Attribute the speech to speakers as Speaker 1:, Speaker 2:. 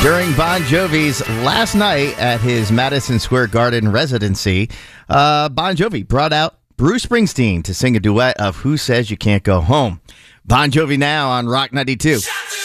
Speaker 1: During Bon Jovi's last night at his Madison Square Garden residency, Bon Jovi brought out Bruce Springsteen to sing a duet of Who Says You Can't Go Home. Bon Jovi now on Rock 92.